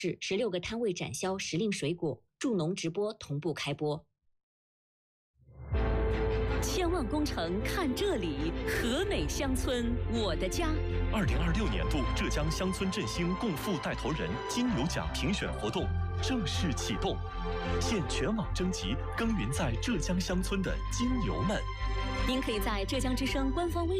市16个摊位展销时令水果，助农直播同步开播。 千万工程看这里，和美乡村，我的家。 2026年度浙江乡村振兴共富带头人金牛奖评选活动正式启动，现全网征集耕耘在浙江乡村的金牛们。 您可以在浙江之声官方微